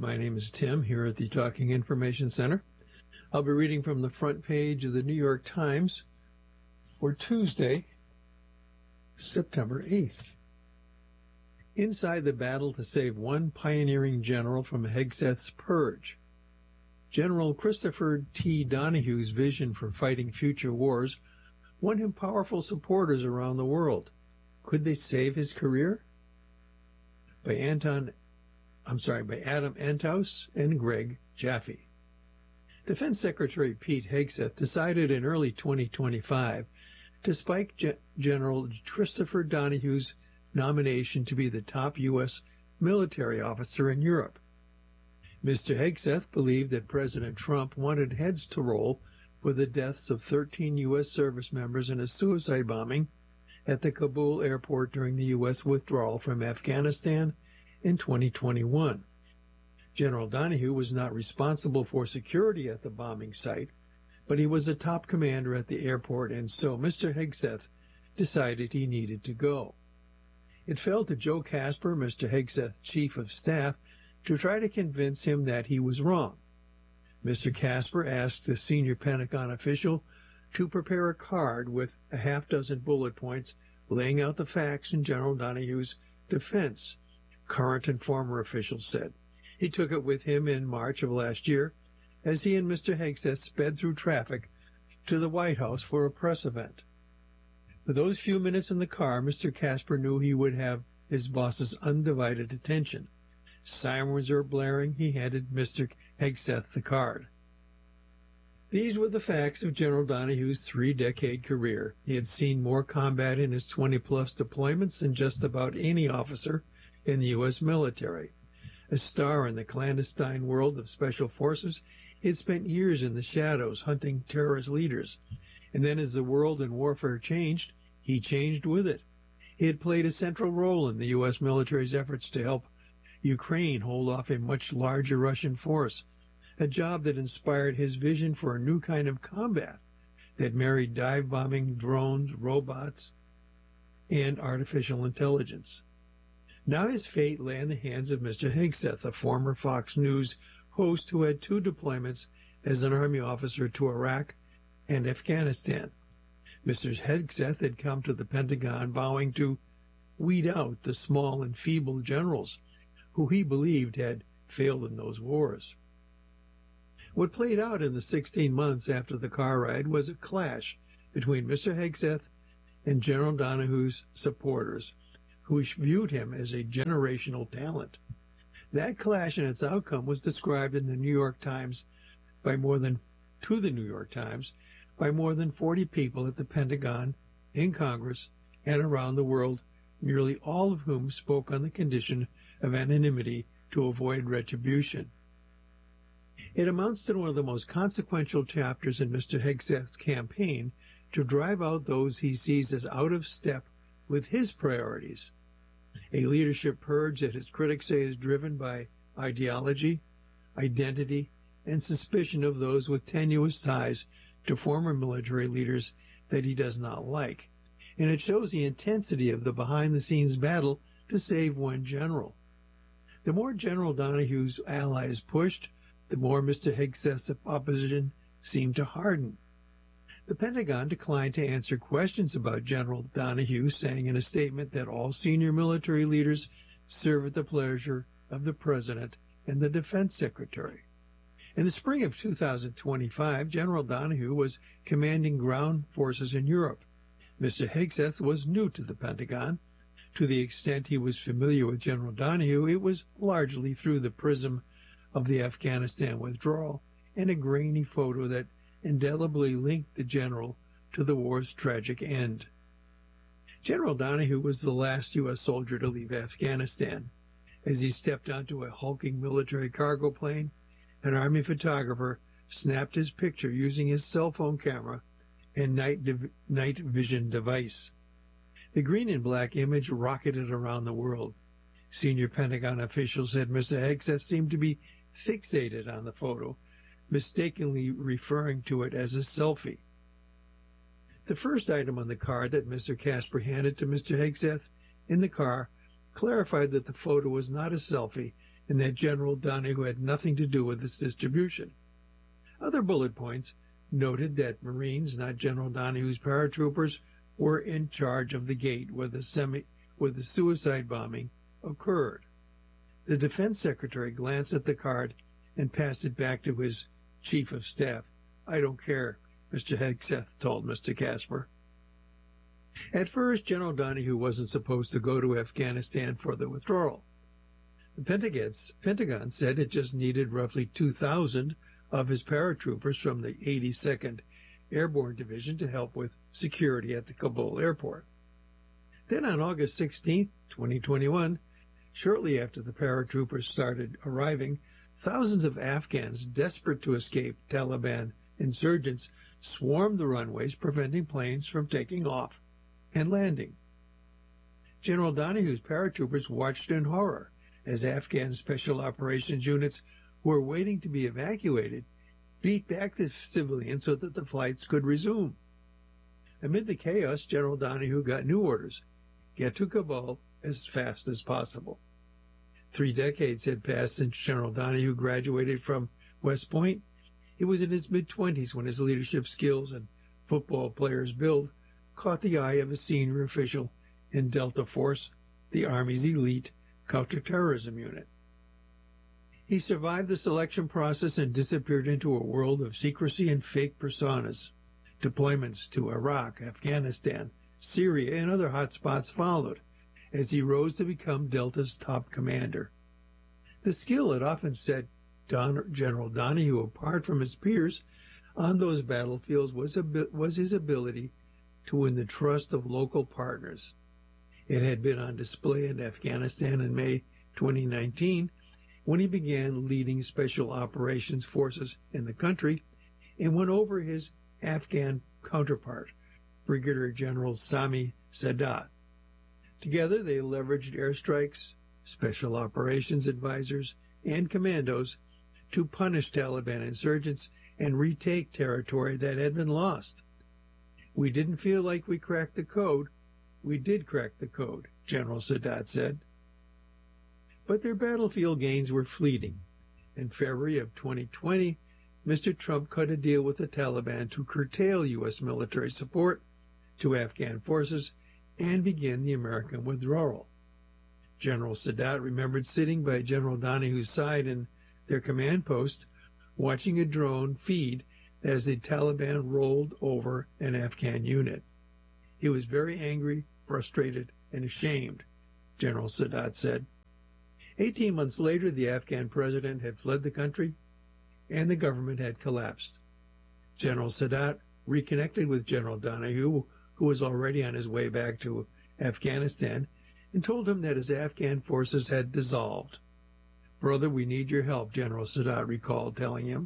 My name is Tim here at the Talking Information Center. I'll be reading from the front page of the New York Times for Tuesday, September 8th. Inside the battle to save one pioneering general from Hegseth's purge. General Christopher T. Donahue's vision for fighting future wars won him powerful supporters around the world. Could they save his career? By Adam Entous and Greg Jaffe. Defense Secretary Pete Hegseth decided in early 2025 to spike General Christopher Donahue's nomination to be the top U.S. military officer in Europe. Mr. Hegseth believed that President Trump wanted heads to roll with the deaths of 13 U.S. service members in a suicide bombing at the Kabul airport during the U.S. withdrawal from Afghanistan in 2021. General Donahue was not responsible for security at the bombing site, but he was a top commander at the airport, and so Mr. Hegseth decided he needed to go. It fell to Joe Casper, Mr. Hegseth's chief of staff, to try to convince him that he was wrong. Mr. Casper asked the senior Pentagon official to prepare a card with a half-dozen bullet points laying out the facts in General Donahue's defense, current and former officials said. He took it with him in March of last year as he and Mr. Hegseth sped through traffic to the White House for a press event. For those few minutes in the car, Mr. Casper knew he would have his boss's undivided attention. Sirens were blaring. He handed Mr. Hegseth the card. These were the facts of General Donahue's 3-decade career. He had seen more combat in his 20-plus deployments than just about any officer in the U.S. military. A star in the clandestine world of special forces, he had spent years in the shadows hunting terrorist leaders. And then as the world and warfare changed, he changed with it. He had played a central role in the U.S. military's efforts to help Ukraine hold off a much larger Russian force, a job that inspired his vision for a new kind of combat that married dive bombing, drones, robots, and artificial intelligence. Now his fate lay in the hands of Mr. Hegseth, a former Fox News host who had 2 deployments as an Army officer to Iraq and Afghanistan. Mr. Hegseth had come to the Pentagon vowing to weed out the small and feeble generals who he believed had failed in those wars. What played out in the 16 months after the car ride was a clash between Mr. Hegseth and General Donahue's supporters, who viewed him as a generational talent. That clash and its outcome was described in the New York Times by more than 40 people at the Pentagon, in Congress, and around the world, nearly all of whom spoke on the condition of anonymity to avoid retribution. It amounts to one of the most consequential chapters in Mr. Hegseth's campaign to drive out those he sees as out of step with his priorities, a leadership purge that his critics say is driven by ideology, identity, and suspicion of those with tenuous ties to former military leaders that he does not like. And it shows the intensity of the behind-the-scenes battle to save one general. The more General Donahue's allies pushed, the more Mr. Hegseth's opposition seemed to harden. The Pentagon declined to answer questions about General Donahue, saying in a statement that all senior military leaders serve at the pleasure of the President and the Defense Secretary. In the spring of 2025, General Donahue was commanding ground forces in Europe. Mr. Hegseth was new to the Pentagon. To the extent he was familiar with General Donahue, it was largely through the prism of the Afghanistan withdrawal and a grainy photo that indelibly linked the general to the war's tragic end. General Donahue was the last U.S. soldier to leave Afghanistan. As he stepped onto a hulking military cargo plane, an Army photographer snapped his picture using his cell phone camera and night vision device. The green and black image rocketed around the world. Senior Pentagon officials said Mr. Hegseth seemed to be fixated on the photo, mistakenly referring to it as a selfie. The first item on the card that Mr. Casper handed to Mr. Hegseth in the car clarified that the photo was not a selfie and that General Donahue had nothing to do with its distribution. Other bullet points noted that Marines, not General Donahue's paratroopers, were in charge of the gate where the suicide bombing occurred. The defense secretary glanced at the card and passed it back to his chief of staff. "I don't care," Mr. Hegseth told Mr. Casper. At first, General Donahue wasn't supposed to go to Afghanistan for the withdrawal. The Pentagon said it just needed roughly 2,000 of his paratroopers from the 82nd Airborne Division to help with security at the Kabul airport. Then on August 16, 2021, shortly after the paratroopers started arriving, thousands of Afghans desperate to escape Taliban insurgents swarmed the runways, preventing planes from taking off and landing. General Donahue's paratroopers watched in horror as Afghan special operations units who were waiting to be evacuated beat back the civilians so that the flights could resume. Amid the chaos, General Donahue got new orders: get to Kabul as fast as possible. 3 decades had passed since General Donahue graduated from West Point. He was in his mid-20s when his leadership skills and football player's build caught the eye of a senior official in Delta Force, the Army's elite counterterrorism unit. He survived the selection process and disappeared into a world of secrecy and fake personas. Deployments to Iraq, Afghanistan, Syria, and other hotspots followed as he rose to become Delta's top commander. The skill that often set General Donahue apart from his peers on those battlefields was his ability to win the trust of local partners. It had been on display in Afghanistan in May 2019 when he began leading special operations forces in the country and won over his Afghan counterpart, Brigadier General Sami Sadat. Together, they leveraged airstrikes, special operations advisors, and commandos to punish Taliban insurgents and retake territory that had been lost. "We didn't feel like we cracked the code. We did crack the code," General Sadat said. But their battlefield gains were fleeting. In February of 2020, Mr. Trump cut a deal with the Taliban to curtail U.S. military support to Afghan forces and begin the American withdrawal. General Sadat remembered sitting by General Donahue's side in their command post, watching a drone feed as the Taliban rolled over an Afghan unit. He was very angry, frustrated, and ashamed, General Sadat said. 18 months later, the Afghan president had fled the country, and the government had collapsed. General Sadat reconnected with General Donahue, who was already on his way back to Afghanistan, and told him that his Afghan forces had dissolved. "Brother, we need your help," General Sadat recalled telling him.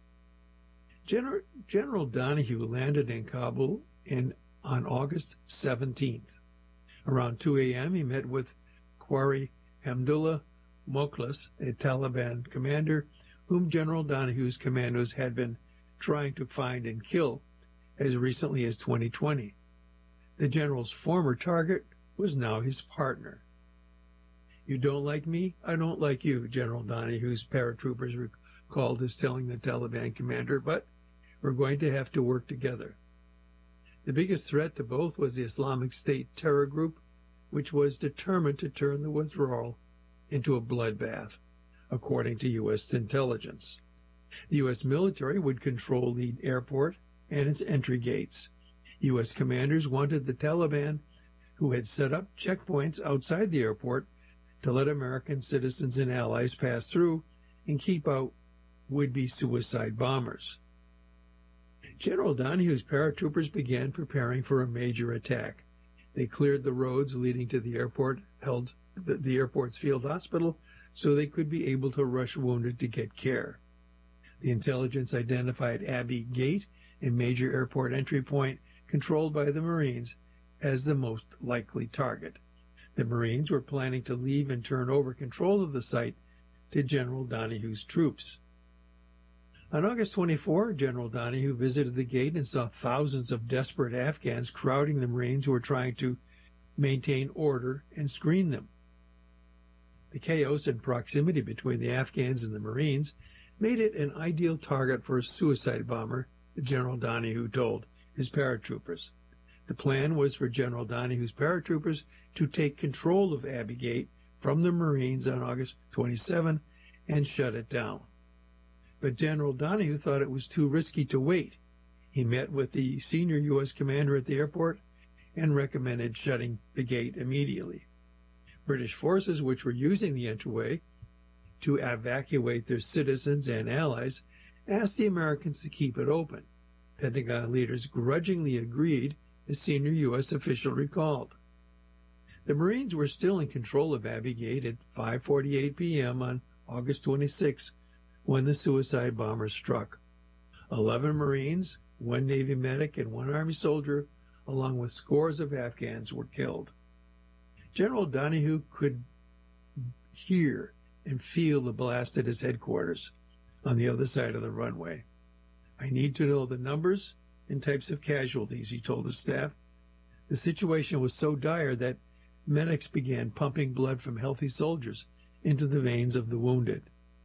General Donahue landed in Kabul on August 17th. Around 2 a.m., he met with Qari Hamdullah Mokhlis, a Taliban commander whom General Donahue's commandos had been trying to find and kill as recently as 2020. The general's former target was now his partner. "You don't like me, I don't like you," General Donahue's paratroopers recalled as telling the Taliban commander, "but we're going to have to work together." The biggest threat to both was the Islamic State terror group, which was determined to turn the withdrawal into a bloodbath, according to U.S. intelligence. The U.S. military would control the airport and its entry gates. U.S. commanders wanted the Taliban, who had set up checkpoints outside the airport, to let American citizens and allies pass through and keep out would-be suicide bombers. General Donahue's paratroopers began preparing for a major attack. They cleared the roads leading to the airport, held the airport's field hospital, so they could be able to rush wounded to get care. The intelligence identified Abbey Gate, a major airport entry point controlled by the Marines, as the most likely target. The Marines were planning to leave and turn over control of the site to General Donahue's troops. On August 24, General Donahue visited the gate and saw thousands of desperate Afghans crowding the Marines who were trying to maintain order and screen them. The chaos and proximity between the Afghans and the Marines made it an ideal target for a suicide bomber, General Donahue told his paratroopers. The plan was for General Donahue's paratroopers to take control of Abbey Gate from the Marines on August 27 and shut it down. But General Donahue thought it was too risky to wait. He met with the senior U.S. commander at the airport and recommended shutting the gate immediately. British forces, which were using the entryway to evacuate their citizens and allies, asked the Americans to keep it open. Pentagon leaders grudgingly agreed, a senior U.S. official recalled. The Marines were still in control of Abbey Gate at 5:48 p.m. on August 26 when the suicide bomber struck. 11 Marines, 1 Navy medic, and 1 Army soldier, along with scores of Afghans, were killed. General Donahue could hear and feel the blast at his headquarters on the other side of the runway. "I need to know the numbers and types of casualties," he told his staff. The situation was so dire that medics began pumping blood from healthy soldiers into the veins of the wounded.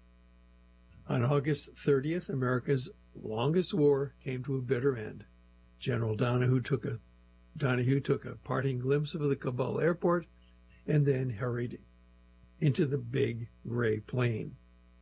On August 30th, America's longest war came to a bitter end. General Donahue took a parting glimpse of the Kabul airport and then hurried into the big gray plane.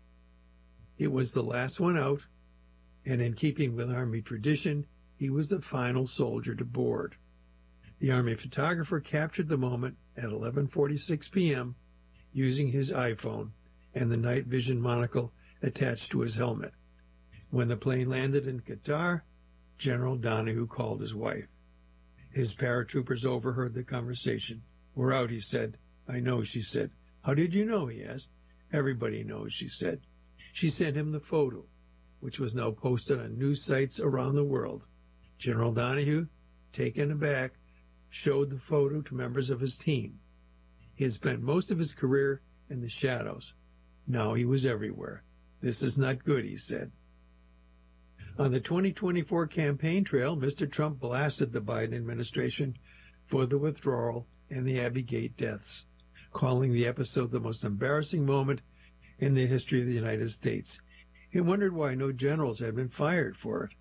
It was the last one out, and in keeping with Army tradition, he was the final soldier to board. The Army photographer captured the moment at 11:46 p.m. using his iPhone and the night vision monocle attached to his helmet. When the plane landed in Qatar, General Donahue called his wife. His paratroopers overheard the conversation. "We're out," he said. "I know," she said. "How did you know?" he asked. "Everybody knows," she said. She sent him the photo, which was now posted on news sites around the world. General Donahue, taken aback, showed the photo to members of his team. He had spent most of his career in the shadows. Now he was everywhere. "This is not good," he said. On the 2024 campaign trail, Mr. Trump blasted the Biden administration for the withdrawal and the Abbey Gate deaths, calling the episode the most embarrassing moment in the history of the United States. He wondered why no generals had been fired for it.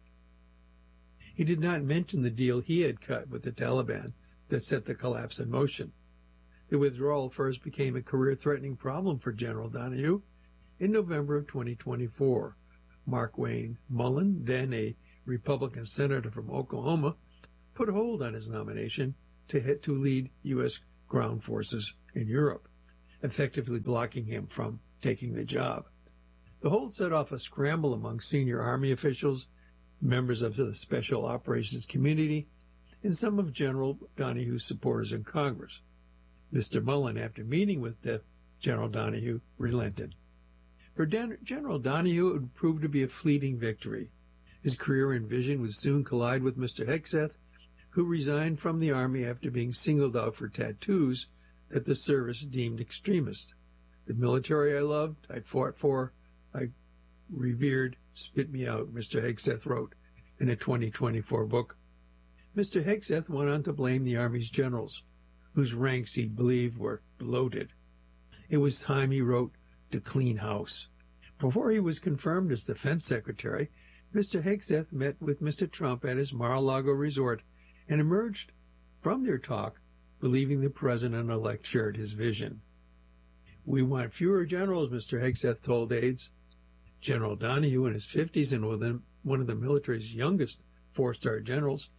He did not mention the deal he had cut with the Taliban that set the collapse in motion. The withdrawal first became a career-threatening problem for General Donahue in November of 2024. Mark Wayne Mullen, then a Republican senator from Oklahoma, put a hold on his nomination to lead U.S. ground forces in Europe, effectively blocking him from taking the job. The hold set off a scramble among senior Army officials, members of the Special Operations Community, and some of General Donahue's supporters in Congress. Mr. Mullen, after meeting with General Donahue, relented. For General Donahue, it would prove to be a fleeting victory. His career and vision would soon collide with Mr. Hegseth, who resigned from the Army after being singled out for tattoos that the service deemed extremist. "The military I loved, I'd fought for, I revered, spit me out," Mr. Hegseth wrote in a 2024 book. Mr. Hegseth went on to blame the Army's generals, whose ranks he believed were bloated. It was time, he wrote, to clean house. Before he was confirmed as Defense Secretary, Mr. Hegseth met with Mr. Trump at his Mar-a-Lago resort and emerged from their talk believing the president-elect shared his vision. "We want fewer generals," Mr. Hegseth told aides. General Donahue, in his 50s and one of the military's youngest four-star generals,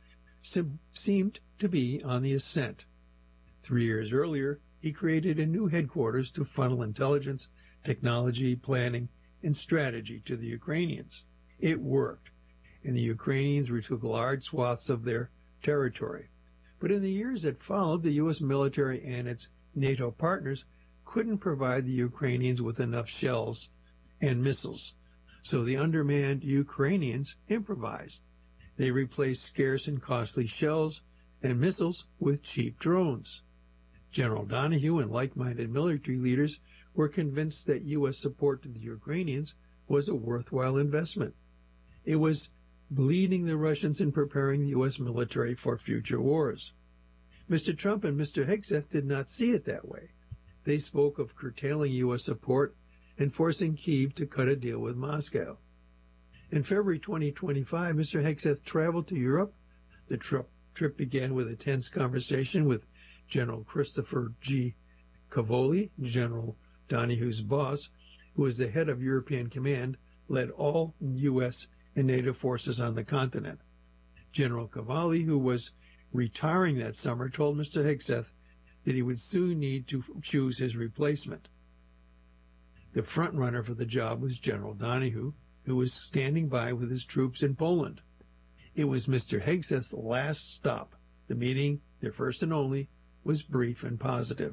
seemed to be on the ascent. 3 years earlier, he created a new headquarters to funnel intelligence, technology, planning, and strategy to the Ukrainians. It worked, and the Ukrainians retook large swaths of their territory. But in the years that followed, the U.S. military and its NATO partners couldn't provide the Ukrainians with enough shells and missiles, so the undermanned Ukrainians improvised. They replaced scarce and costly shells and missiles with cheap drones. General Donahue and like-minded military leaders were convinced that U.S. support to the Ukrainians was a worthwhile investment. It was bleeding the Russians and preparing the U.S. military for future wars. Mr. Trump and Mr. Hegseth did not see it that way. They spoke of curtailing U.S. support and forcing Kyiv to cut a deal with Moscow. In February 2025, Mr. Hegseth traveled to Europe. The trip began with a tense conversation with General Christopher G. Cavoli, General Donahue's boss, who was the head of European Command, led all U.S. and NATO forces on the continent. General Cavoli, who was retiring that summer, told Mr. Hegseth that he would soon need to choose his replacement. The front-runner for the job was General Donahue, who was standing by with his troops in Poland. It was Mr. Hegseth's last stop. The meeting, their first and only, was brief and positive.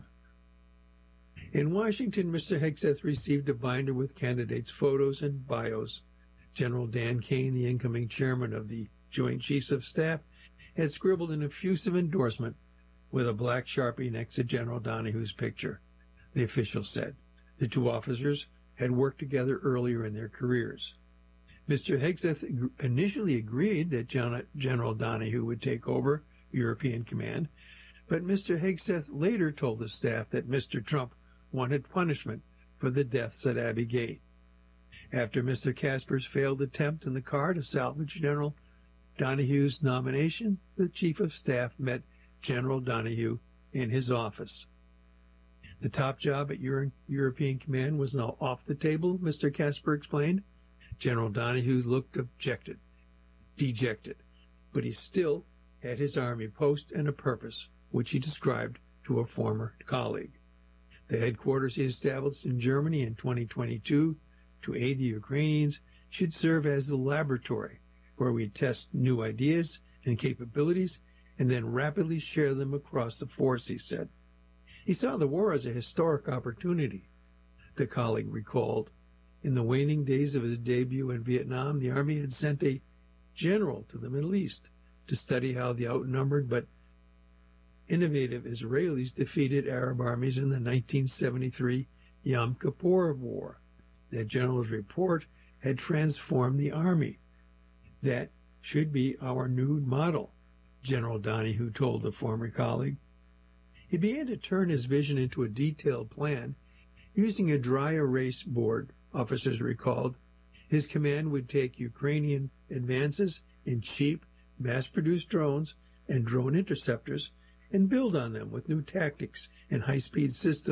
In Washington, Mr. Hegseth received a binder with candidates' photos and bios. General Dan Kane, the incoming chairman of the Joint Chiefs of Staff, had scribbled an effusive endorsement with a black Sharpie next to General Donahue's picture. The official said the two officers had worked together earlier in their careers. Mr. Hegseth initially agreed that General Donahue would take over European Command, but Mr. Hegseth later told the staff that Mr. Trump wanted punishment for the deaths at Abbey Gate. After Mr. Casper's failed attempt in the car to salvage General Donahue's nomination, the Chief of Staff met General Donahue in his office. The top job at European Command was now off the table, Mr. Casper explained. General Donahue looked dejected, but he still had his army post and a purpose, which he described to a former colleague. The headquarters he established in Germany in 2022 to aid the Ukrainians should serve as the laboratory where we test new ideas and capabilities and then rapidly share them across the force, he said. He saw the war as a historic opportunity, the colleague recalled. In the waning days of his debut in Vietnam, the Army had sent a general to the Middle East to study how the outnumbered but innovative Israelis defeated Arab armies in the 1973 Yom Kippur War. That general's report had transformed the Army. That should be our new model, General Donahue told the former colleague. He began to turn his vision into a detailed plan using a dry erase board. Officers recalled his command would take Ukrainian advances in cheap, mass-produced drones and drone interceptors and build on them with new tactics and high-tech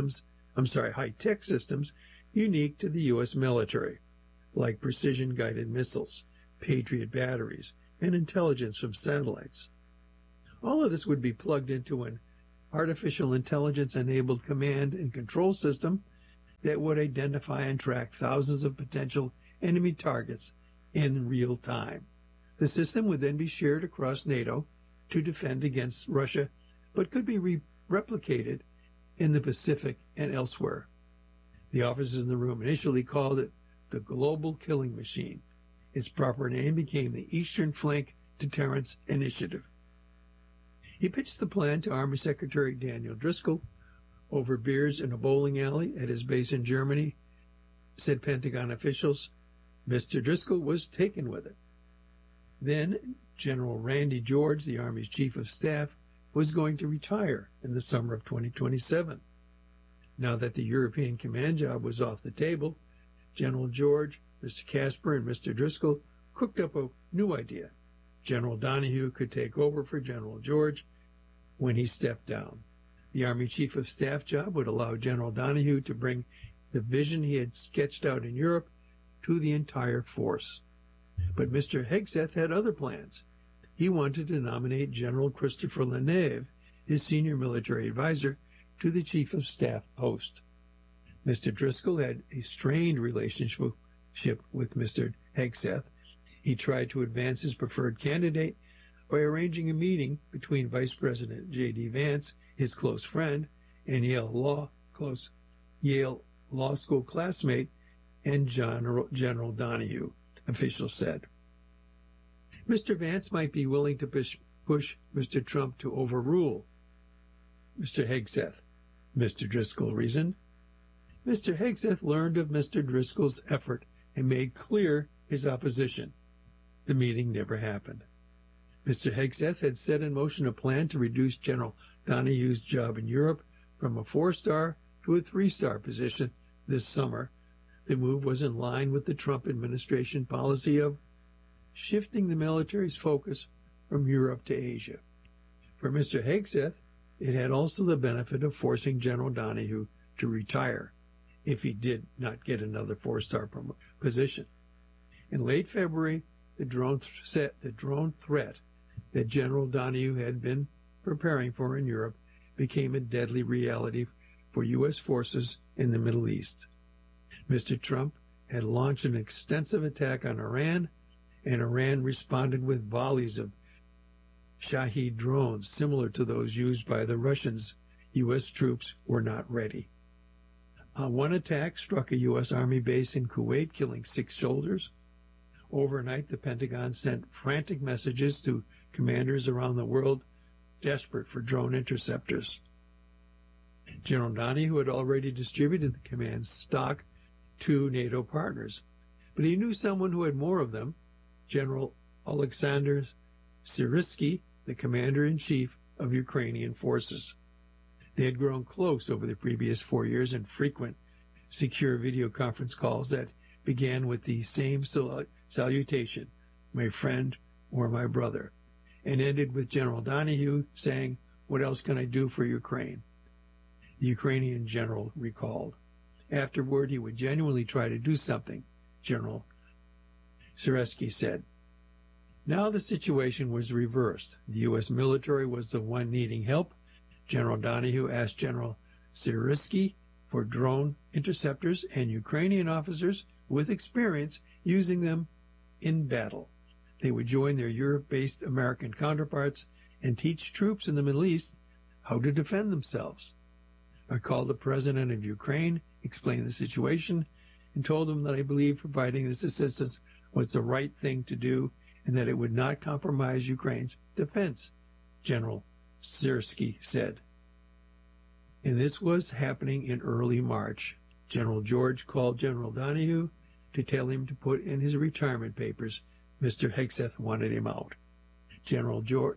systems unique to the U.S. military, like precision-guided missiles, Patriot batteries, and intelligence from satellites. All of this would be plugged into an artificial intelligence-enabled command and control system that would identify and track thousands of potential enemy targets in real time. The system would then be shared across NATO to defend against Russia, but could be replicated in the Pacific and elsewhere. The officers in the room initially called it the Global Killing Machine. Its proper name became the Eastern Flank Deterrence Initiative. He pitched the plan to Army Secretary Daniel Driscoll over beers in a bowling alley at his base in Germany, said Pentagon officials. Mr. Driscoll was taken with it. Then General Randy George, the Army's Chief of Staff, was going to retire in the summer of 2027. Now that the European Command job was off the table, General George, Mr. Casper, and Mr. Driscoll cooked up a new idea. General Donahue could take over for General George when he stepped down. The Army Chief of Staff job would allow General Donahue to bring the vision he had sketched out in Europe to the entire force. But Mr. Hegseth had other plans. He wanted to nominate General Christopher Leneve, his senior military advisor, to the Chief of Staff post. Mr. Driscoll had a strained relationship with Mr. Hegseth. He tried to advance his preferred candidate by arranging a meeting between Vice President J.D. Vance, his close friend, and Yale Law School classmate, and General Donahue, officials said. Mr. Vance might be willing to push Mr. Trump to overrule Mr. Hegseth, Mr. Driscoll reasoned. Mr. Hegseth learned of Mr. Driscoll's effort and made clear his opposition. The meeting never happened. Mr. Hegseth had set in motion a plan to reduce General Donahue's job in Europe from a 4-star to a 3-star position this summer. The move was in line with the Trump administration policy of shifting the military's focus from Europe to Asia. For Mr. Hegseth, it had also the benefit of forcing General Donahue to retire if he did not get another 4-star position. In late February, the drone threat that General Donahue had been preparing for in Europe became a deadly reality for U.S. forces in the Middle East. Mr. Trump had launched an extensive attack on Iran, and Iran responded with volleys of Shahed drones similar to those used by the Russians. U.S. troops were not ready. One attack struck a U.S. Army base in Kuwait, killing 6 soldiers. Overnight, the Pentagon sent frantic messages to commanders around the world, desperate for drone interceptors. General Donahue had already distributed the command's stock to NATO partners, but he knew someone who had more of them, General Alexander Syrsky, the commander-in-chief of Ukrainian forces. They had grown close over the previous 4 years in frequent, secure video conference calls that began with the same salutation, "My friend" or "my brother," and ended with General Donahue saying, "What else can I do for Ukraine?" The Ukrainian general recalled. Afterward, he would genuinely try to do something, General Syrsky said. Now the situation was reversed. The U.S. military was the one needing help. General Donahue asked General Syrsky for drone interceptors and Ukrainian officers with experience using them in battle. They would join their Europe-based American counterparts and teach troops in the Middle East how to defend themselves. I called the president of Ukraine, explained the situation, and told him that I believed providing this assistance was the right thing to do and that it would not compromise Ukraine's defense, General Syrsky said. And this was happening in early March. General George called General Donahue to tell him to put in his retirement papers. Mr. Hegseth wanted him out. General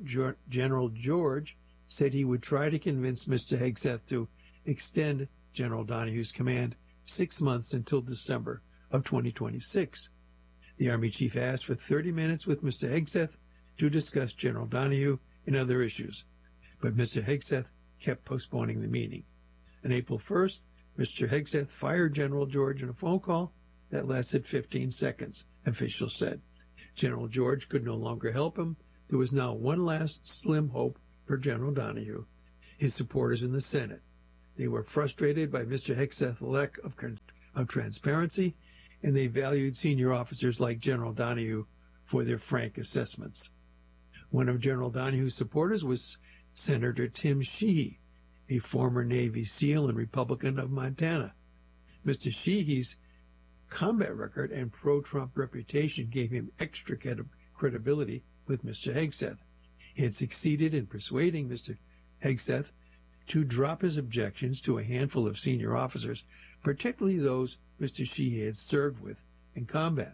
George said he would try to convince Mr. Hegseth to extend General Donahue's command 6 months until December of 2026. The Army chief asked for 30 minutes with Mr. Hegseth to discuss General Donahue and other issues, but Mr. Hegseth kept postponing the meeting. On April 1st, Mr. Hegseth fired General George in a phone call that lasted 15 seconds, officials said. General George could no longer help him. There was now one last slim hope for General Donahue, his supporters in the Senate. They were frustrated by Mr. Hegseth's lack of transparency, and they valued senior officers like General Donahue for their frank assessments. One of General Donahue's supporters was Senator Tim Sheehy, a former Navy SEAL and Republican of Montana. Mr. Sheehy's combat record and pro-Trump reputation gave him extra credibility with Mr. Hegseth. He had succeeded in persuading Mr. Hegseth to drop his objections to a handful of senior officers, particularly those Mr. Sheehy had served with in combat.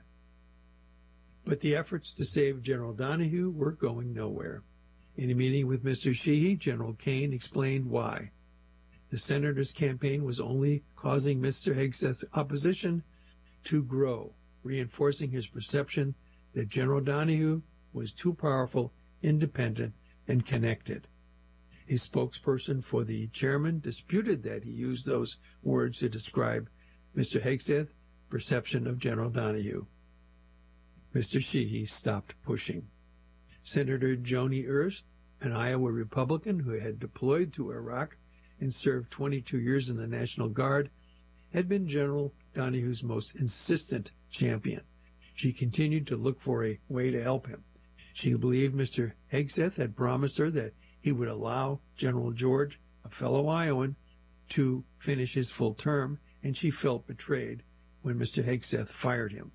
But the efforts to save General Donahue were going nowhere. In a meeting with Mr. Sheehy, General Kane explained why. The senator's campaign was only causing Mr. Hegseth's opposition to grow, reinforcing his perception that General Donahue was too powerful, independent, and connected. A spokesperson for the chairman disputed that he used those words to describe Mr. Hegseth's perception of General Donahue. Mr. Sheehy stopped pushing. Senator Joni Ernst, an Iowa Republican who had deployed to Iraq and served 22 years in the National Guard, had been General Donahue's most insistent champion. She continued to look for a way to help him. She believed Mr. Hegseth had promised her that he would allow General George, a fellow Iowan, to finish his full term, and she felt betrayed when Mr. Hegseth fired him.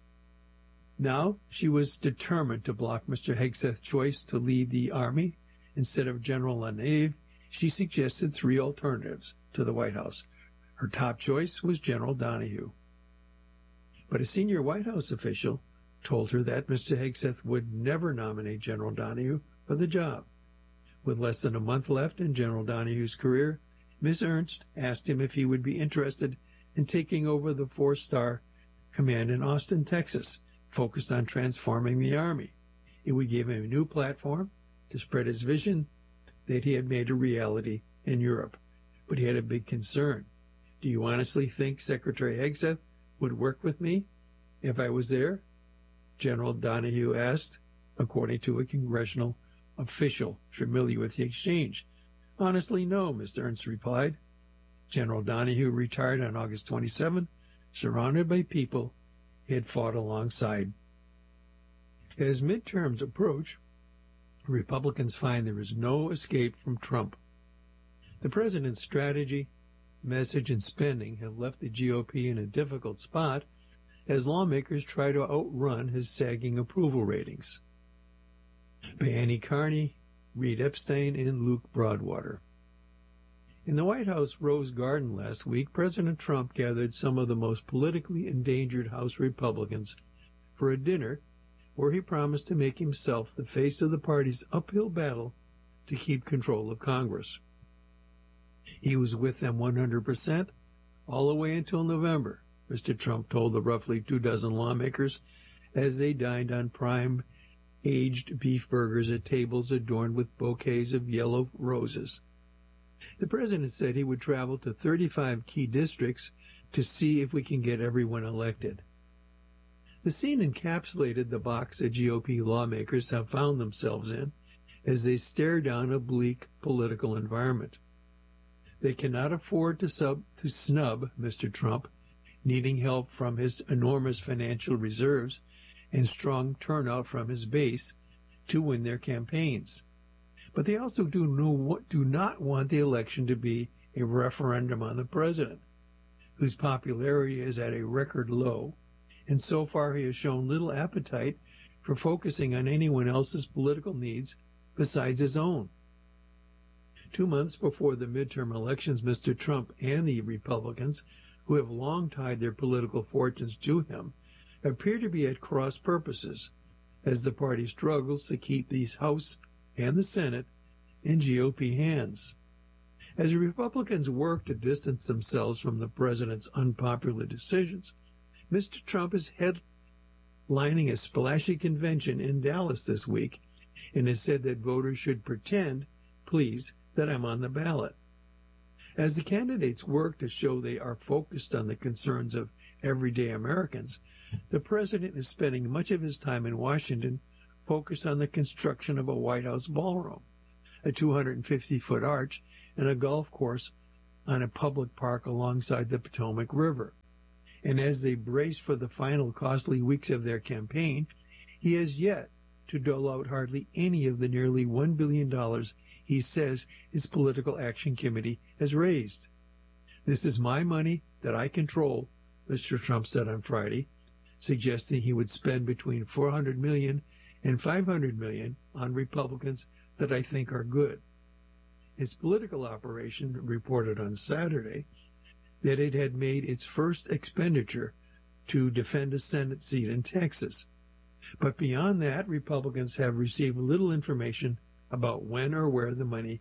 Now she was determined to block Mr. Hegseth's choice to lead the Army. Instead of General LaNeve, she suggested 3 alternatives to the White House. Her top choice was General Donahue. But a senior White House official told her that Mr. Hegseth would never nominate General Donahue for the job. With less than a month left in General Donahue's career, Miss Ernst asked him if he would be interested in taking over the 4-star command in Austin, Texas, focused on transforming the Army. It would give him a new platform to spread his vision that he had made a reality in Europe. But he had a big concern. Do you honestly think Secretary Hegseth would work with me if I was there? General Donahue asked, according to a congressional official familiar with the exchange. Honestly, no, Mr. Ernst replied. General Donahue retired on August 27, surrounded by people he had fought alongside. As midterms approach, Republicans find there is no escape from Trump. The president's strategy, message, and spending have left the GOP in a difficult spot as lawmakers try to outrun his sagging approval ratings. By Annie Carney, Reed Epstein, and Luke Broadwater. In the White House Rose Garden last week, President Trump gathered some of the most politically endangered House Republicans for a dinner where he promised to make himself the face of the party's uphill battle to keep control of Congress. He was with them 100% all the way until November, Mr. Trump told the roughly 24 lawmakers as they dined on prime aged beef burgers at tables adorned with bouquets of yellow roses. The president said he would travel to 35 key districts to see if we can get everyone elected. The scene encapsulated the box that GOP lawmakers have found themselves in as they stare down a bleak political environment. They cannot afford to snub Mr. Trump, needing help from his enormous financial reserves and strong turnout from his base to win their campaigns. But they also do not want the election to be a referendum on the president, whose popularity is at a record low, and so far he has shown little appetite for focusing on anyone else's political needs besides his own. 2 months before the midterm elections, Mr. Trump and the Republicans, who have long tied their political fortunes to him, appear to be at cross purposes as the party struggles to keep these House and the Senate in GOP hands. As the Republicans work to distance themselves from the president's unpopular decisions, Mr. Trump is headlining a splashy convention in Dallas this week and has said that voters should pretend, please, that I'm on the ballot. As the candidates work to show they are focused on the concerns of everyday Americans, the president is spending much of his time in Washington focused on the construction of a White House ballroom, a 250-foot arch, and a golf course on a public park alongside the Potomac River. And as they brace for the final costly weeks of their campaign, he has yet to dole out hardly any of the nearly $1 billion he says his political action committee has raised. This is my money that I control, Mr. Trump said on Friday, suggesting he would spend between $400 million and $500 million on Republicans that I think are good. His political operation reported on Saturday that it had made its first expenditure to defend a Senate seat in Texas. But beyond that, Republicans have received little information about when or where the money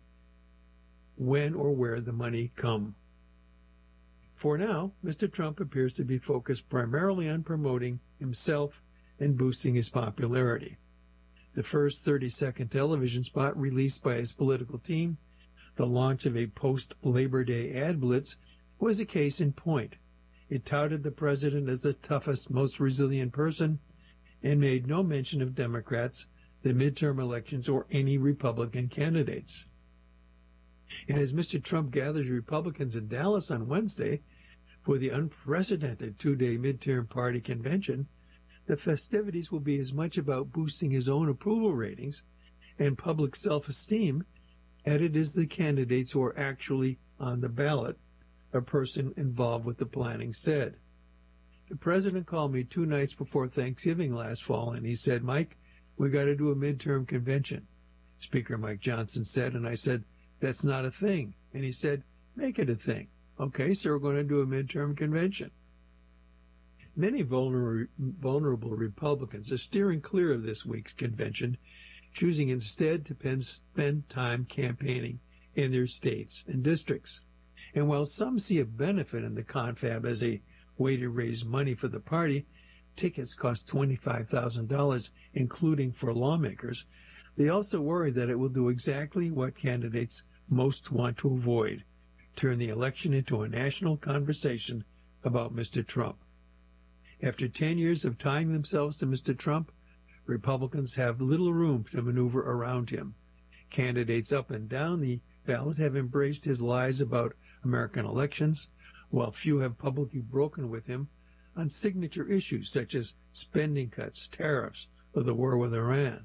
come. For now, Mr. Trump appears to be focused primarily on promoting himself and boosting his popularity. The first 30-second television spot released by his political team, the launch of a post-Labor Day ad blitz, was a case in point. It touted the president as the toughest, most resilient person and made no mention of Democrats, the midterm elections, or any Republican candidates. And as Mr. Trump gathers Republicans in Dallas on Wednesday for the unprecedented 2-day midterm party convention, the festivities will be as much about boosting his own approval ratings and public self-esteem as it is the candidates who are actually on the ballot, a person involved with the planning said. The president called me 2 nights before Thanksgiving last fall, and he said, Mike, we got to do a midterm convention. Speaker Mike Johnson said, and I said, that's not a thing. And he said, make it a thing. Okay, so we're going to do a midterm convention. Many vulnerable Republicans are steering clear of this week's convention, choosing instead to spend time campaigning in their states and districts. And while some see a benefit in the confab as a way to raise money for the party, tickets cost $25,000, including for lawmakers, they also worry that it will do exactly what candidates most want to avoid, turn the election into a national conversation about Mr. Trump. After 10 years of tying themselves to Mr. Trump, Republicans have little room to maneuver around him. Candidates up and down the ballot have embraced his lies about American elections, while few have publicly broken with him on signature issues such as spending cuts, tariffs, or the war with Iran.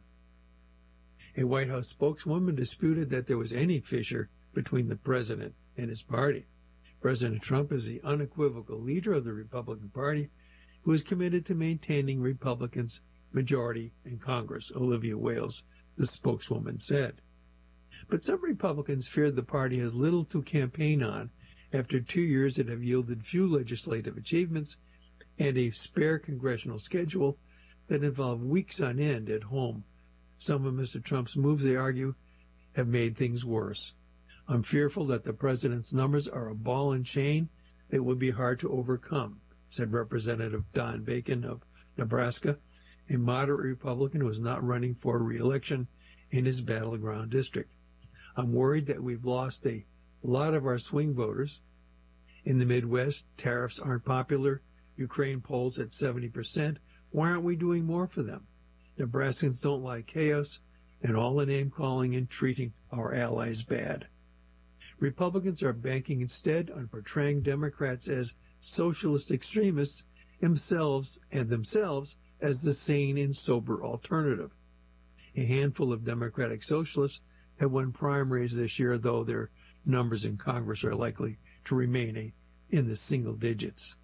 A White House spokeswoman disputed that there was any fissure between the president and his party. President Trump is the unequivocal leader of the Republican Party, who is committed to maintaining Republicans' majority in Congress, Olivia Wales, the spokeswoman said. But some Republicans feared the party has little to campaign on after 2 years that have yielded few legislative achievements and a spare congressional schedule that involve weeks on end at home. Some of Mr. Trump's moves, they argue, have made things worse. I'm fearful that the president's numbers are a ball and chain that would be hard to overcome, said Representative Don Bacon of Nebraska, a moderate Republican who is not running for re-election in his battleground district. I'm worried that we've lost a lot of our swing voters. In the Midwest, tariffs aren't popular. Ukraine polls at 70%. Why aren't we doing more for them? Nebraskans don't like chaos and all the name-calling and treating our allies bad. Republicans are banking instead on portraying Democrats as socialist extremists themselves as the sane and sober alternative. A handful of Democratic socialists have won primaries this year, though their numbers in Congress are likely to remain in the single digits.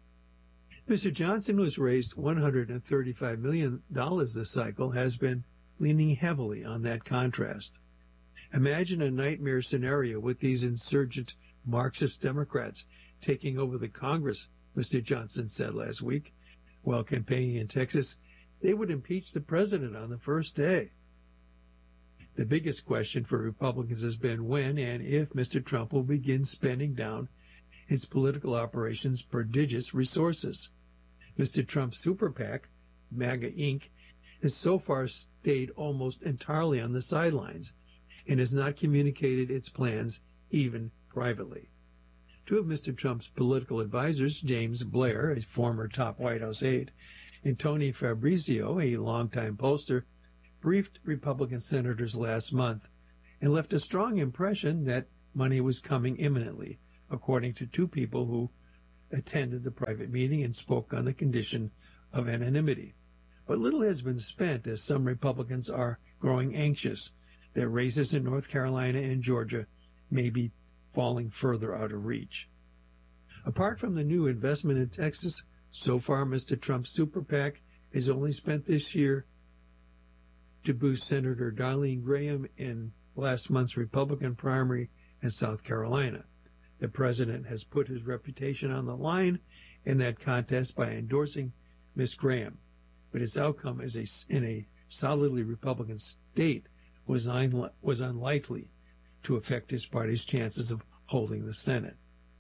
Mr. Johnson, who has raised $135 million this cycle, has been leaning heavily on that contrast. Imagine a nightmare scenario with these insurgent Marxist Democrats taking over the Congress, Mr. Johnson said last week. While campaigning in Texas, they would impeach the president on the first day. The biggest question for Republicans has been when and if Mr. Trump will begin spending down his political operations' prodigious resources. Mr. Trump's super PAC, MAGA Inc., has so far stayed almost entirely on the sidelines and has not communicated its plans even privately. Two of Mr. Trump's political advisors, James Blair, a former top White House aide, and Tony Fabrizio, a longtime pollster, briefed Republican senators last month and left a strong impression that money was coming imminently, according to two people who attended the private meeting and spoke on the condition of anonymity. But little has been spent, as some Republicans are growing anxious that races in North Carolina and Georgia may be falling further out of reach. Apart from the new investment in Texas, so far Mr. Trump's super PAC has only spent this year to boost Senator Darlene Graham in last month's Republican primary in South Carolina. The president has put his reputation on the line in that contest by endorsing Ms. Graham, but its outcome in a solidly Republican state was unlikely to affect his party's chances of holding the Senate.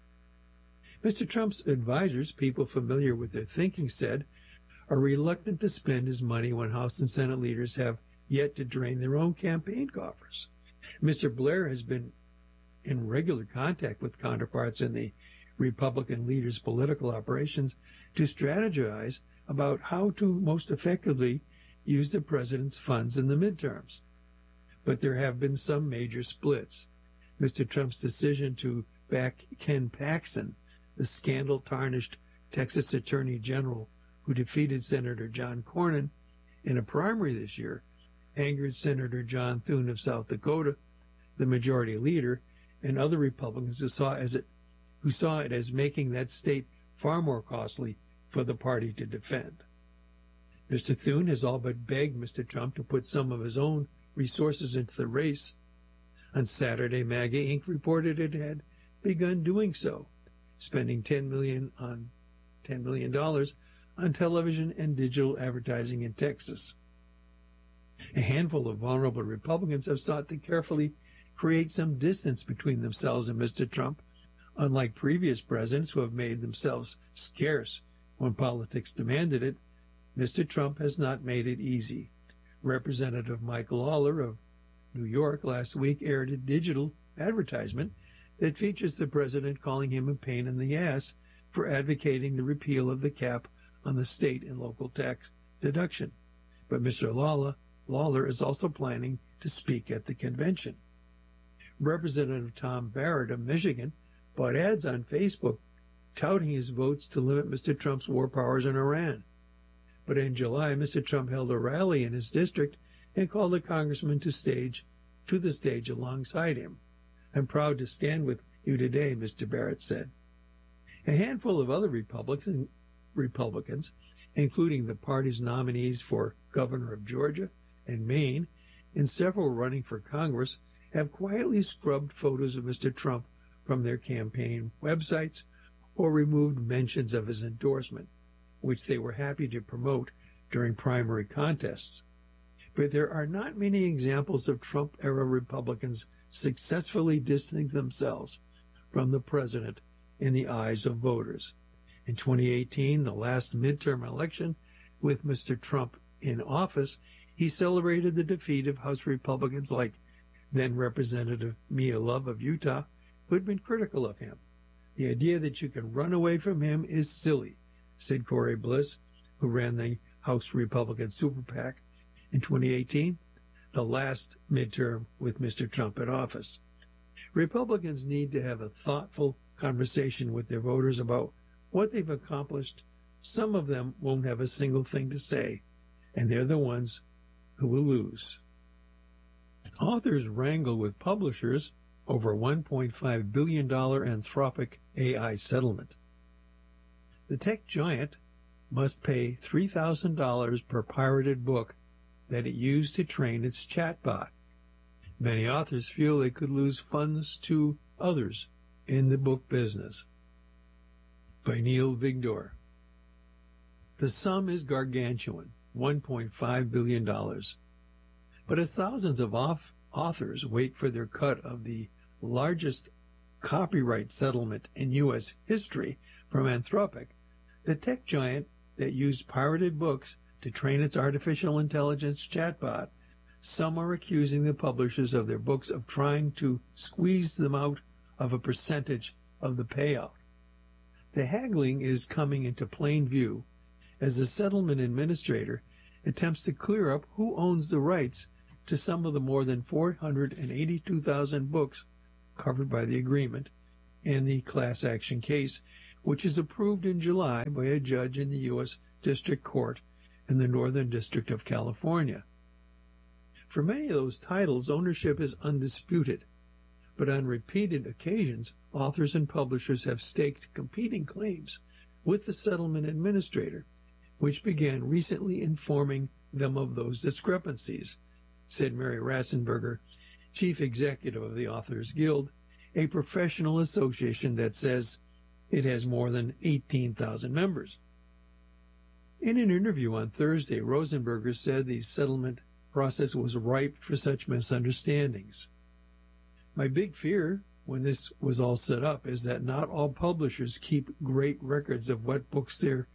Mr. Trump's advisors, people familiar with their thinking, said, are reluctant to spend his money when House and Senate leaders have yet to drain their own campaign coffers. Mr. Blair has been in regular contact with counterparts in the Republican leaders' political operations to strategize about how to most effectively use the president's funds in the midterms. But there have been some major splits. Mr. Trump's decision to back Ken Paxton, the scandal-tarnished Texas Attorney General who defeated Senator John Cornyn in a primary this year, angered Senator John Thune of South Dakota, the majority leader, and other Republicans who saw it as making that state far more costly for the party to defend. Mr. Thune has all but begged Mr. Trump to put some of his own resources into the race. On Saturday, MAGA Inc. reported it had begun doing so, spending $10 million on television and digital advertising in Texas. A handful of vulnerable Republicans have sought to carefully create some distance between themselves and Mr. Trump Unlike previous presidents who have made themselves scarce when politics demanded it, Mr. Trump has not made it easy. Representative Mike Lawler of New York last week aired a digital advertisement that features the president calling him a pain in the ass for advocating the repeal of the cap on the state and local tax deduction. But Mr. Lawler is also planning to speak at the convention. Representative Tom Barrett of Michigan bought ads on Facebook touting his votes to limit Mr. Trump's war powers in Iran. But in July, Mr. Trump held a rally in his district and called a congressman to the stage alongside him. "I'm proud to stand with you today," Mr. Barrett said. A handful of other Republicans, including the party's nominees for governor of Georgia and Maine, and several running for Congress, have quietly scrubbed photos of Mr. Trump from their campaign websites or removed mentions of his endorsement, which they were happy to promote during primary contests. But there are not many examples of Trump-era Republicans successfully distancing themselves from the president in the eyes of voters. In 2018, the last midterm election, with Mr. Trump in office, he celebrated the defeat of House Republicans like then Representative Mia Love of Utah, who had been critical of him. "The idea that you can run away from him is silly," said Corey Bliss, who ran the House Republican Super PAC in 2018, the last midterm with Mr. Trump in office. Republicans need to have a thoughtful conversation with their voters about what they've accomplished. Some of them won't have a single thing to say, and they're the ones who will lose. Authors wrangle with publishers over a $1.5 billion Anthropic AI settlement. The tech giant must pay $3,000 per pirated book that it used to train its chatbot. Many authors feel they could lose funds to others in the book business. By Neil Vigdor. The sum is gargantuan, $1.5 billion. But as thousands of authors wait for their cut of the largest copyright settlement in U.S. history from Anthropic, the tech giant that used pirated books to train its artificial intelligence chatbot, some are accusing the publishers of their books of trying to squeeze them out of a percentage of the payout. The haggling is coming into plain view as the settlement administrator attempts to clear up who owns the rights to some of the more than 482,000 books covered by the agreement and the class action case, which is approved in July by a judge in the U.S. District Court in the Northern District of California. For many of those titles, ownership is undisputed, but on repeated occasions, authors and publishers have staked competing claims with the settlement administrator, which began recently informing them of those discrepancies, said Mary Rassenberger, chief executive of the Authors Guild, a professional association that says it has more than 18,000 members. In an interview on Thursday, Rosenberger said the settlement process was ripe for such misunderstandings. "My big fear when this was all set up is that not all publishers keep great records of what books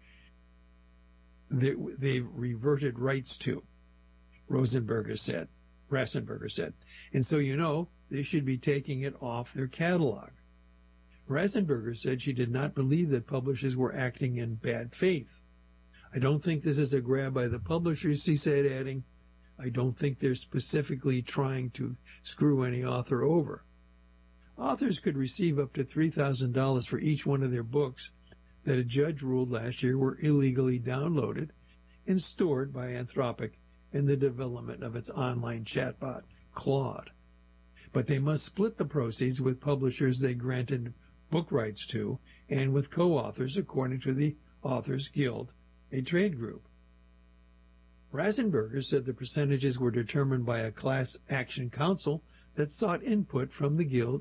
they've reverted rights to," Rassenberger said. "And so, they should be taking it off their catalog." Rassenberger said she did not believe that publishers were acting in bad faith. "I don't think this is a grab by the publishers," she said, adding, "I don't think they're specifically trying to screw any author over." Authors could receive up to $3,000 for each one of their books that a judge ruled last year were illegally downloaded and stored by Anthropic in the development of its online chatbot, Claude. But they must split the proceeds with publishers they granted book rights to and with co-authors, according to the Authors Guild, a trade group. Rassenberger said the percentages were determined by a class action council that sought input from the Guild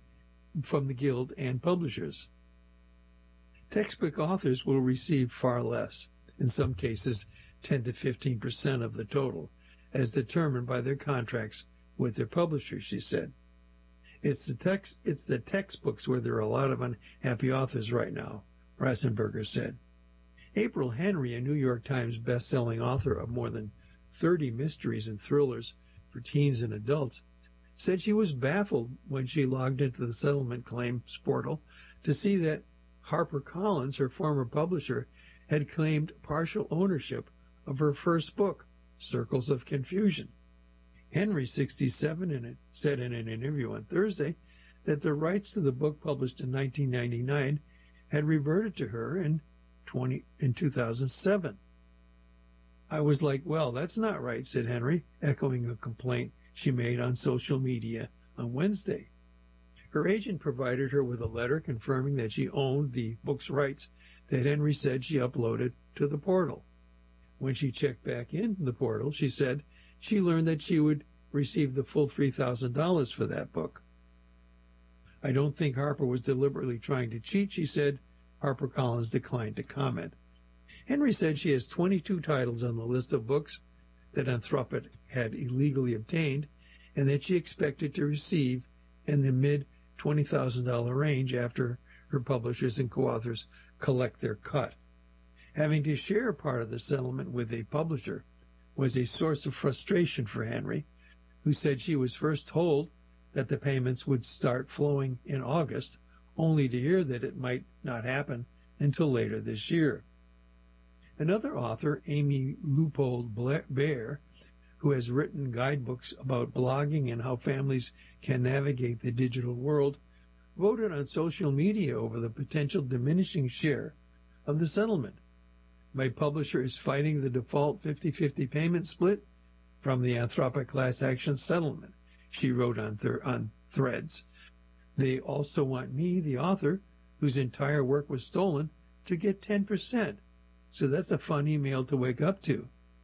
and publishers. Textbook authors will receive far less, in some cases 10 to 15% of the total, as determined by their contracts with their publishers, she said. It's the textbooks where there are a lot of unhappy authors right now, Rasenberger said. April Henry, a New York Times best-selling author of more than 30 mysteries and thrillers for teens and adults, said she was baffled when she logged into the settlement claims portal to see that HarperCollins, her former publisher, had claimed partial ownership of her first book, Circles of Confusion. Henry, 67, said in an interview on Thursday that the rights to the book published in 1999 had reverted to her in 2007. I was like, well, that's not right, said Henry, echoing a complaint she made on social media on Wednesday. Her agent provided her with a letter confirming that she owned the book's rights that Henry said she uploaded to the portal. When she checked back in the portal, she said she learned that she would receive the full $3,000 for that book. I don't think Harper was deliberately trying to cheat, she said. HarperCollins declined to comment. Henry said she has 22 titles on the list of books that Anthropic had illegally obtained and that she expected to receive in the mid-$20,000 range after her publishers and co-authors collect their cut. Having to share part of the settlement with a publisher was a source of frustration for Henry, who said she was first told that the payments would start flowing in August, only to hear that it might not happen until later this year. Another author, Amy Leupold-Baer, who has written guidebooks about blogging and how families can navigate the digital world, voted on social media over the potential diminishing share of the settlement. My publisher is fighting the default 50-50 payment split from the Anthropic class action settlement, she wrote on Threads. They also want me, the author, whose entire work was stolen, to get 10%. So that's a fun email to wake up to.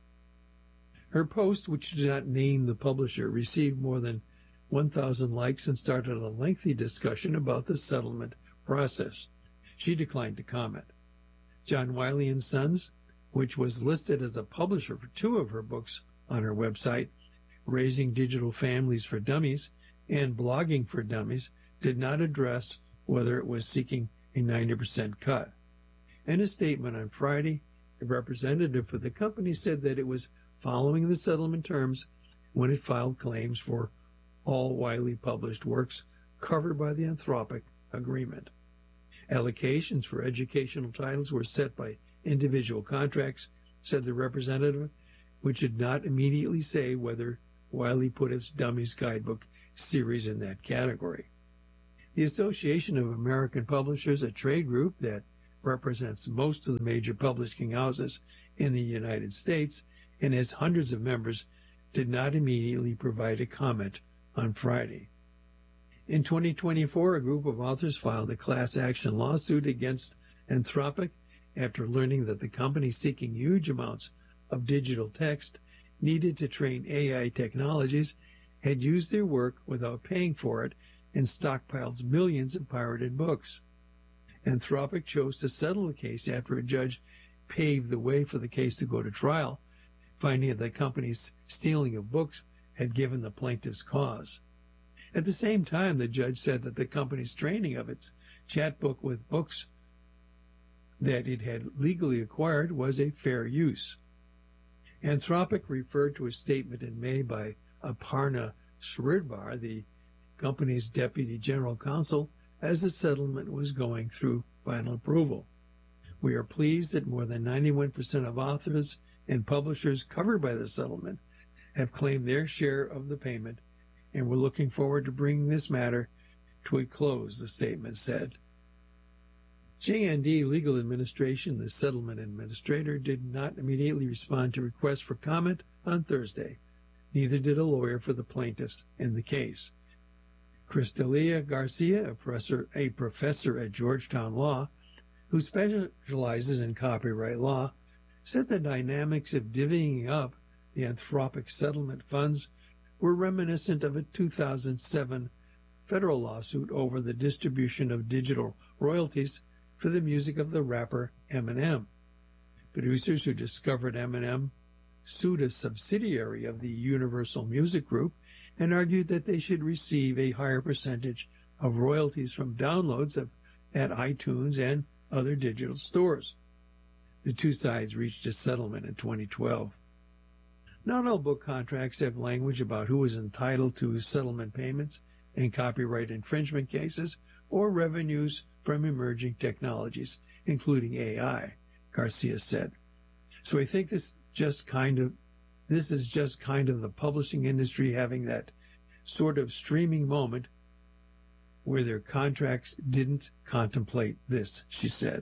Her post, which did not name the publisher, received more than 1,000 likes and started a lengthy discussion about the settlement process. She declined to comment. John Wiley & Sons, which was listed as a publisher for two of her books on her website, Raising Digital Families for Dummies and Blogging for Dummies, did not address whether it was seeking a 90% cut. In a statement on Friday, a representative for the company said that it was following the settlement terms when it filed claims for all Wiley published works covered by the Anthropic agreement. Allocations for educational titles were set by individual contracts, said the representative, which did not immediately say whether Wiley put its Dummies Guidebook series in that category. The Association of American Publishers, a trade group that represents most of the major publishing houses in the United States and has hundreds of members, did not immediately provide a comment on Friday. In 2024, a group of authors filed a class action lawsuit against Anthropic after learning that the company seeking huge amounts of digital text needed to train AI technologies had used their work without paying for it and stockpiled millions of pirated books. Anthropic chose to settle the case after a judge paved the way for the case to go to trial, finding that the company's stealing of books had given the plaintiffs cause. At the same time, the judge said that the company's training of its chat book with books that it had legally acquired was a fair use. Anthropic referred to a statement in May by Aparna Sridhar, the company's deputy general counsel, as the settlement was going through final approval. We are pleased that more than 91% of authors and publishers covered by the settlement have claimed their share of the payment, and we're looking forward to bringing this matter to a close, the statement said. J&D Legal Administration, the settlement administrator, did not immediately respond to requests for comment on Thursday. Neither did a lawyer for the plaintiffs in the case. Cristalia Garcia, a professor at Georgetown Law, who specializes in copyright law, said the dynamics of divvying up the Anthropic settlement funds were reminiscent of a 2007 federal lawsuit over the distribution of digital royalties for the music of the rapper Eminem. Producers who discovered Eminem sued a subsidiary of the Universal Music Group and argued that they should receive a higher percentage of royalties from downloads at iTunes and other digital stores. The two sides reached a settlement in 2012. Not all book contracts have language about who is entitled to settlement payments in copyright infringement cases or revenues from emerging technologies, including AI, Garcia said. So I think this is just kind of the publishing industry having that sort of streaming moment where their contracts didn't contemplate this, she said.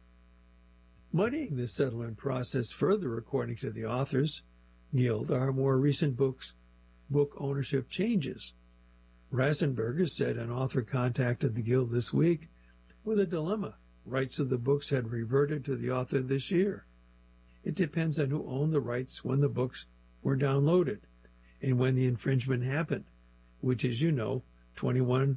Muddying the settlement process further, according to the Authors Guild, are more recent book ownership changes. Rasenberger said an author contacted the Guild this week with a dilemma. Rights of the books had reverted to the author this year. It depends on who owned the rights when the books were downloaded and when the infringement happened, which is, 2021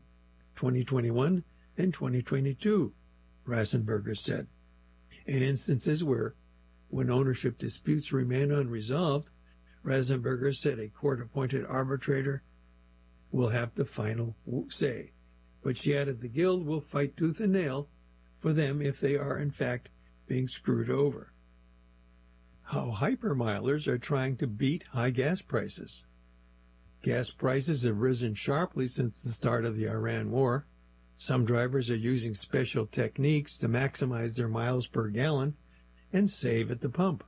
and 2022, Rasenberger said. In instances when ownership disputes remain unresolved, Rasenberger said a court-appointed arbitrator will have the final say. But she added the Guild will fight tooth and nail for them if they are in fact being screwed over. How hypermilers are trying to beat high gas prices. Gas prices have risen sharply since the start of the Iran war. Some drivers are using special techniques to maximize their miles per gallon and save at the pump.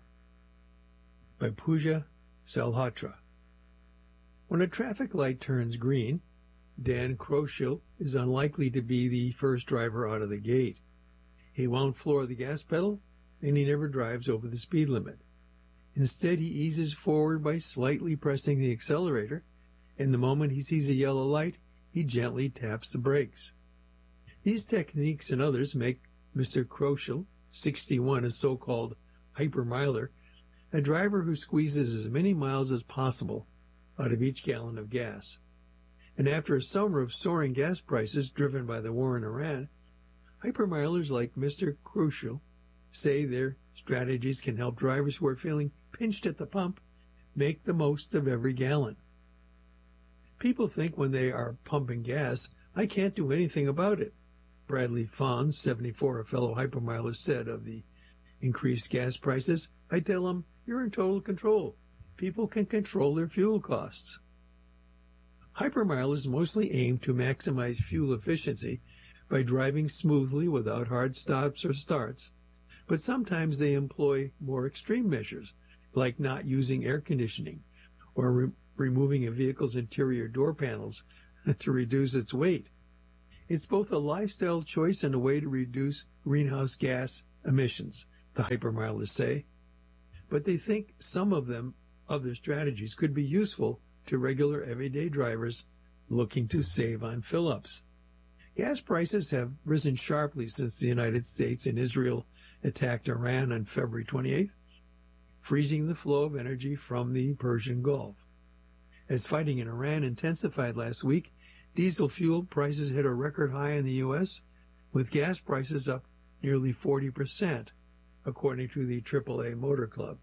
By Pooja Salhotra. When a traffic light turns green, Dan Kroschel is unlikely to be the first driver out of the gate. He won't floor the gas pedal, and he never drives over the speed limit. Instead, he eases forward by slightly pressing the accelerator, and the moment he sees a yellow light, he gently taps the brakes. These techniques and others make Mr. Kroschel, 61, a so-called hypermiler, a driver who squeezes as many miles as possible out of each gallon of gas. And after a summer of soaring gas prices driven by the war in Iran, hypermilers like Mr. Kroschel say their strategies can help drivers who are feeling pinched at the pump make the most of every gallon. People think when they are pumping gas, I can't do anything about it, Bradley Fons, 74, a fellow hypermiler, said of the increased gas prices. I tell them, you're in total control. People can control their fuel costs. Hypermilers mostly aim to maximize fuel efficiency by driving smoothly without hard stops or starts, but sometimes they employ more extreme measures, like not using air conditioning or removing a vehicle's interior door panels to reduce its weight. It's both a lifestyle choice and a way to reduce greenhouse gas emissions, the hypermilers say. But they think some of their strategies could be useful to regular everyday drivers looking to save on fill-ups. Gas prices have risen sharply since the United States and Israel attacked Iran on February 28th, freezing the flow of energy from the Persian Gulf. As fighting in Iran intensified last week, diesel fuel prices hit a record high in the U.S., with gas prices up nearly 40%, according to the AAA Motor Club.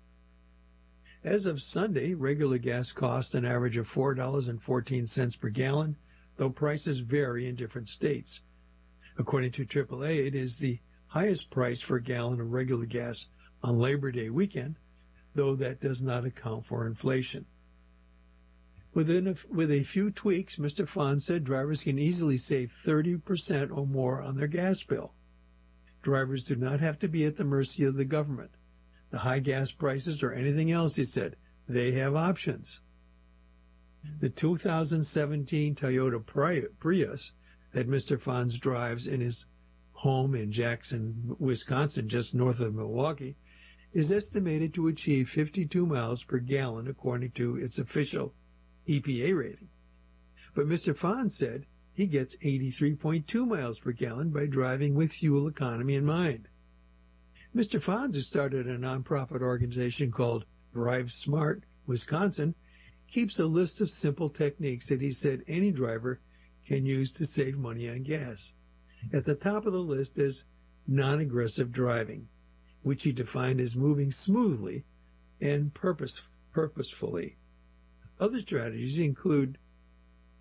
As of Sunday, regular gas costs an average of $4.14 per gallon, though prices vary in different states. According to AAA, it is the highest price for a gallon of regular gas on Labor Day weekend, though that does not account for inflation. With a few tweaks, Mr. Fons said drivers can easily save 30% or more on their gas bill. Drivers do not have to be at the mercy of the government, the high gas prices, or anything else, he said. They have options. The 2017 Toyota Prius that Mr. Fons drives in his home in Jackson, Wisconsin, just north of Milwaukee, is estimated to achieve 52 miles per gallon according to its official EPA rating. But Mr. Fons said he gets 83.2 miles per gallon by driving with fuel economy in mind. Mr. Fons, who started a nonprofit organization called Drive Smart Wisconsin, keeps a list of simple techniques that he said any driver can use to save money on gas. At the top of the list is non-aggressive driving, which he defined as moving smoothly and purposefully. Other strategies include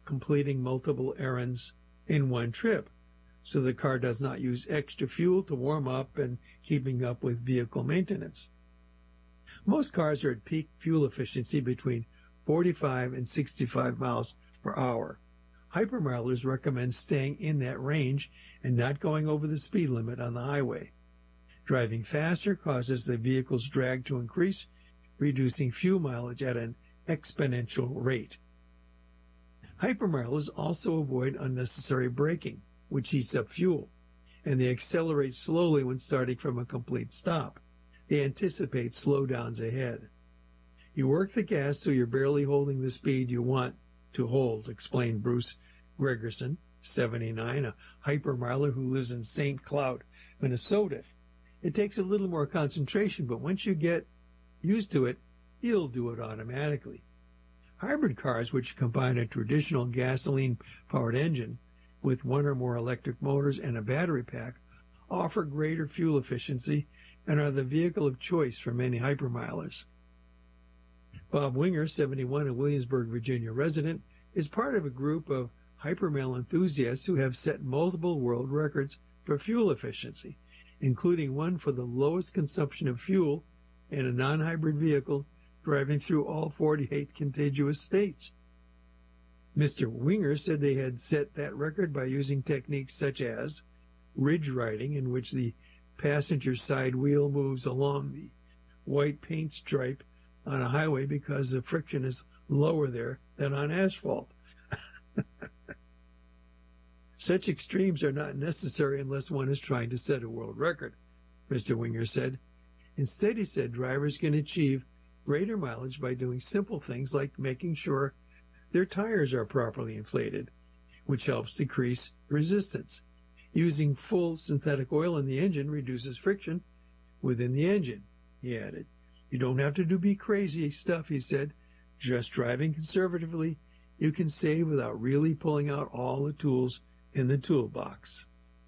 completing multiple errands in one trip, so the car does not use extra fuel to warm up and keeping up with vehicle maintenance. Most cars are at peak fuel efficiency between 45 and 65 miles per hour. Hypermilers recommend staying in that range and not going over the speed limit on the highway. Driving faster causes the vehicle's drag to increase, reducing fuel mileage at an exponential rate. Hypermilers also avoid unnecessary braking, which heats up fuel, and they accelerate slowly when starting from a complete stop. They anticipate slowdowns ahead. You work the gas so you're barely holding the speed you want to hold, explained Bruce Gregerson, 79, a hypermiler who lives in St. Cloud, Minnesota. It takes a little more concentration, but once you get used to it, you'll do it automatically. Hybrid cars, which combine a traditional gasoline-powered engine with one or more electric motors and a battery pack, offer greater fuel efficiency and are the vehicle of choice for many hypermilers. Bob Winger, 71, a Williamsburg, Virginia resident, is part of a group of hypermile enthusiasts who have set multiple world records for fuel efficiency, including one for the lowest consumption of fuel in a non-hybrid vehicle driving through all 48 contiguous states. Mr. Winger said they had set that record by using techniques such as ridge riding, in which the passenger side wheel moves along the white paint stripe on a highway because the friction is lower there than on asphalt. Such extremes are not necessary unless one is trying to set a world record, Mr. Winger said. Instead, he said, drivers can achieve greater mileage by doing simple things like making sure their tires are properly inflated, which helps decrease resistance. Using full synthetic oil in the engine reduces friction within the engine, he added. You don't have to be crazy stuff, he said. Just driving conservatively, you can save without really pulling out all the tools in the toolbox.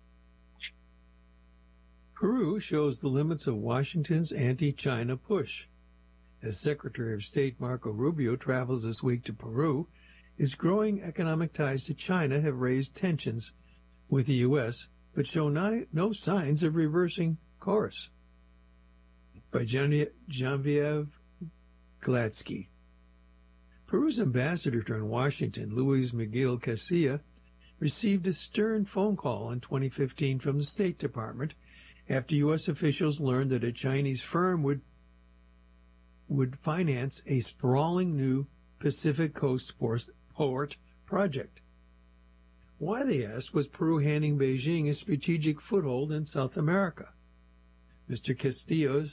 Peru shows the limits of Washington's anti-China push. As Secretary of State Marco Rubio travels this week to Peru, his growing economic ties to China have raised tensions with the U.S., but show no signs of reversing course. By Genevieve Gladsky. Peru's ambassador to Washington, Luis Miguel Castilla, received a stern phone call in 2015 from the State Department after U.S. officials learned that a Chinese firm would finance a sprawling new Pacific Coast port project. Why, they asked, was Peru handing Beijing a strategic foothold in South America? Mr. Castillo